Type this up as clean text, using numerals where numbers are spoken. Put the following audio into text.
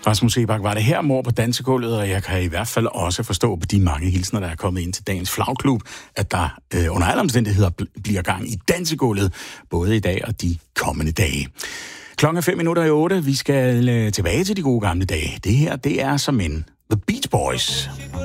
Rasmus Seebach, var det her mord på dansegulvet, og jeg kan i hvert fald også forstå på de mange hilsner, der er kommet ind til dagens flagklub, at der under alle omstændigheder bliver gang i dansegulvet, både i dag og de kommende dage. 7:05. Vi skal tilbage til de gode gamle dage. Det her, det er som en The Beach Boys.